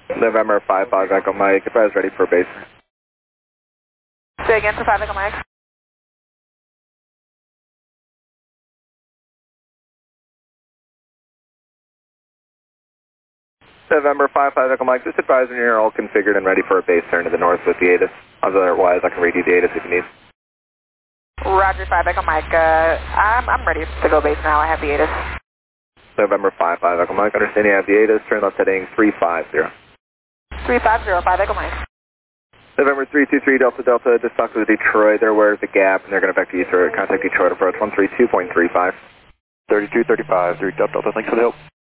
November 55 Echo Mike, if I was ready for base. Say again for 5 Echo Mike. November 55 Echo Mike, just advise when you're all configured and ready for a base turn to the north with the ATIS. Otherwise, I can read you the ATIS if you need. Roger 5 Echo Mike, I'm ready to go base now, I have the ATIS. November 55 Echo Mike, understand you have the ATIS, turn left heading 350. 350, 5 Echo Mike. November 323 Delta Delta, just talked to Detroit, they're aware of the gap and they're going to back to you, sir. Contact Detroit approach 132.35. 3235, 3 Delta Delta, thanks for the help.